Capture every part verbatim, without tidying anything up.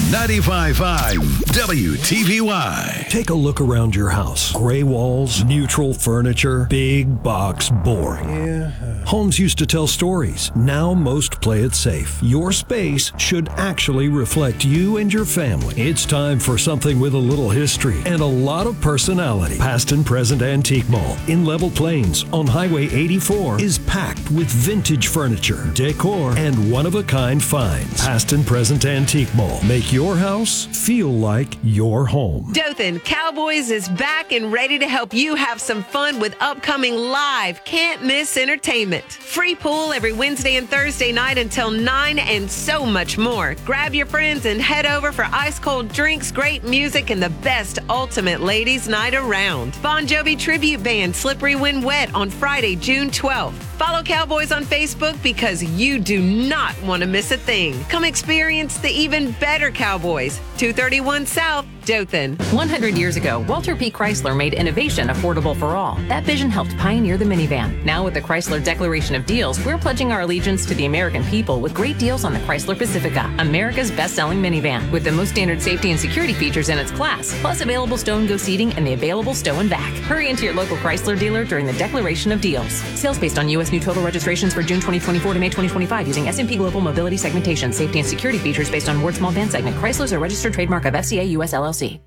ninety-five point five W T V Y. Take a look around your house. Gray walls, neutral furniture, big box boring. Yeah. Homes used to tell stories. Now most play it safe. Your space should actually reflect you and your family. It's time for something with a little history and a lot of personality. Past and Present Antique Mall in Level Plains on Highway eighty-four is packed with vintage furniture, decor, and one-of-a-kind finds. Past and Present Antique Mall. Make your house feel like your home. Dothan Cowboys is back and ready to help you have some fun with upcoming live, can't-miss entertainment. Free pool every Wednesday and Thursday night until nine and so much more. Grab your friends and head over for ice-cold drinks, great music, and the best ultimate ladies' night around. Bon Jovi tribute band Slippery When Wet on Friday, June twelfth. Follow Cowboys on Facebook because you do not want to miss a thing. Come experience the even better Cowboys. two thirty-one South, Dothan. one hundred years ago, Walter P. Chrysler made innovation affordable for all. That vision helped pioneer the minivan. Now with the Chrysler Declaration of Deals, we're pledging our allegiance to the American people with great deals on the Chrysler Pacifica, America's best-selling minivan, with the most standard safety and security features in its class, plus available stow-and-go seating and the available stow and back. Hurry into your local Chrysler dealer during the Declaration of Deals. Sales based on U S new total registrations for June twenty twenty-four to May twenty twenty-five using S and P Global Mobility Segmentation. Safety and security features based on Ward Small Van segment. Chrysler's a registered trademark of F C A U S L L C.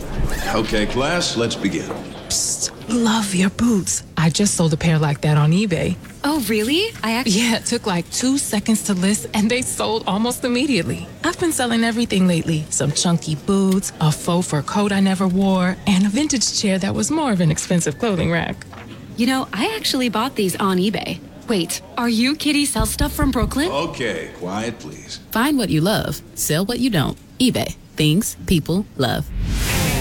Okay, class, let's begin. Psst, love your boots. I just sold a pair like that on eBay. Oh, really? I actually... Yeah, it took like two seconds to list, and they sold almost immediately. I've been selling everything lately. Some chunky boots, a faux fur coat I never wore, and a vintage chair that was more of an expensive clothing rack. You know, I actually bought these on eBay. Wait, are you Kitty Sell Stuff from Brooklyn? Okay, quiet, please. Find what you love, sell what you don't. eBay. Things people love.